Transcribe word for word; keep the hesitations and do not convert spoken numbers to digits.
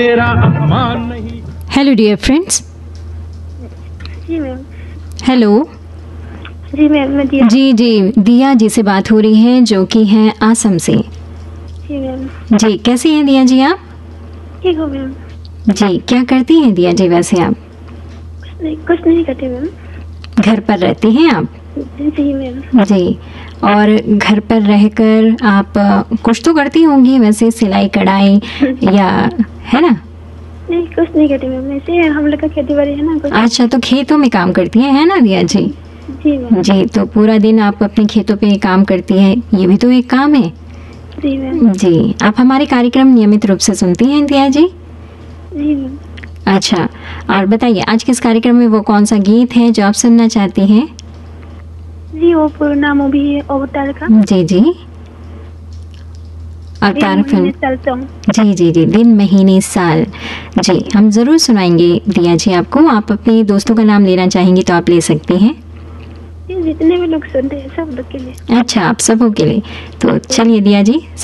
Hello dear friends. जी ma'am. Hello. जी ma'am, मैं दिया। जी जी दिया जी से बात हो रही है जो कि हैं आसम से। जी मैम। जी कैसी हैं दिया जी आप? ठीक हो मैम। जी क्या करती हैं दिया जी वैसे आप? कुछ नहीं कुछ नहीं करते मैम। घर पर रहती हैं आप? जी मैम। जी। और घर पर रहकर आप अ, कुछ तो करती होंगी वैसे, सिलाई कढ़ाई या, है ना? नहीं कुछ नहीं करते मैम, ऐसे हम लोग का खेती बाड़ी है ना कुछ। अच्छा, तो खेतों में काम करती हैं, है ना दिया जी? जी मैम। जी, तो पूरा दिन आप अपने खेतों पे काम करती हैं, ये भी तो एक काम है। जी मैम। जी, आप हमारे कार्यक्रम नियमित रूप से सुनती हैं दिया जी? जी मैम। अच्छा, और बताइए आज के इस कार्यक्रम में वो कौन सा गीत है जो आप सुनना चाहती हैं? जी वो पुराना मूवी है अवतार का। जी जी अवतार फिल्म। चलता हूँ। जी जी जी दिन महीने साल। जी हम ज़रूर सुनाएंगे दिया जी आपको। आप अपने दोस्तों का नाम लेना चाहेंगी तो आप ले सकती हैं। जितने भी लोग सुनते हैं सब लोग के लिए। अच्छा, आप सबों के लिए। तो चलिए दिया जी